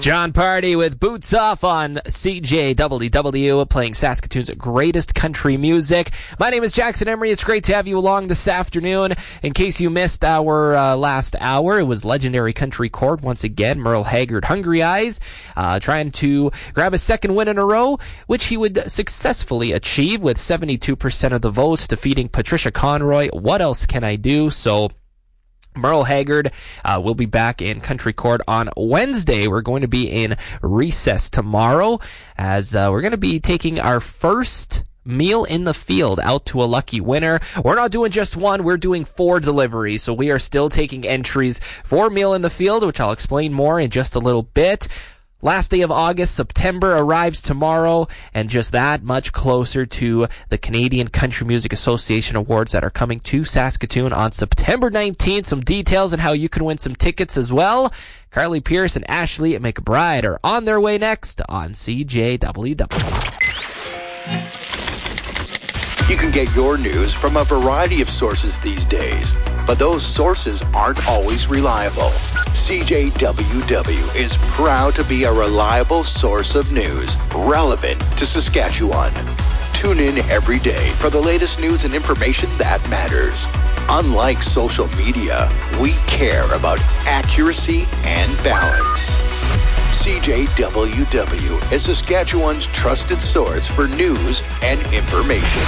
John Party with Boots Off on CJWW, playing Saskatoon's greatest country music. My name is Jackson Emery. It's great to have you along this afternoon. In case you missed our last hour, it was legendary country chord once again, Merle Haggard, Hungry Eyes, trying to grab a second win in a row, which he would successfully achieve with 72% of the votes, defeating Patricia Conroy. What else can I do? So Merle Haggard will be back in Country Court on Wednesday. We're going to be in recess tomorrow, as we're going to be taking our first meal in the field out to a lucky winner. We're not doing just one, we're doing 4 deliveries, so we are still taking entries for Meal in the Field, which I'll explain more in just a little bit. Last day of August, September arrives tomorrow, and just that much closer to the Canadian Country Music Association Awards that are coming to Saskatoon on September 19th. Some details on how you can win some tickets as well. Carly Pierce and Ashley McBride are on their way next on CJWW. You can get your news from a variety of sources these days, but those sources aren't always reliable. CJWW is proud to be a reliable source of news relevant to Saskatchewan. Tune in every day for the latest news and information that matters. Unlike social media, we care about accuracy and balance. CJWW is Saskatchewan's trusted source for news and information.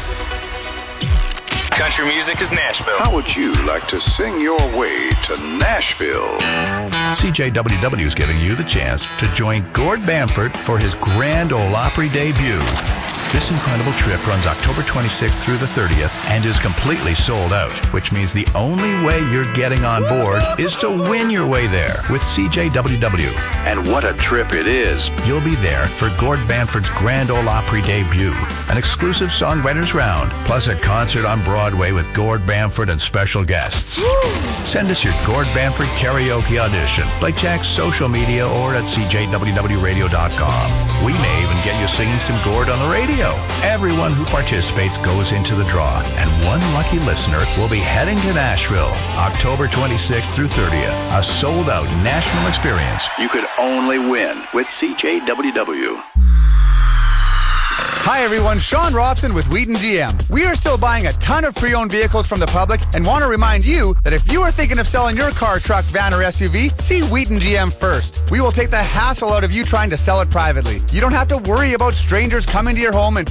Country music is Nashville. How would you like to sing your way to Nashville? CJWW is giving you the chance to join Gord Bamford for his Grand Ole Opry debut. This incredible trip runs October 26th through the 30th and is completely sold out, which means the only way you're getting on board is to win your way there with CJWW. And what a trip it is. You'll be there for Gord Bamford's Grand Ole Opry debut, an exclusive songwriters round, plus a concert on Broadway with Gord Bamford and special guests. Send us your Gord Bamford karaoke audition, like Jack's social media or at cjwwradio.com. We may even get you singing some Gord on the radio. Everyone who participates goes into the draw, and one lucky listener will be heading to Nashville, October 26th through 30th, a sold-out national experience you could only win with CJWW. Hi everyone, Sean Robson with Wheaton GM. We are still buying a ton of pre-owned vehicles from the public and want to remind you that if you are thinking of selling your car, truck, van, or SUV, see Wheaton GM first. We will take the hassle out of you trying to sell it privately. You don't have to worry about strangers coming to your home and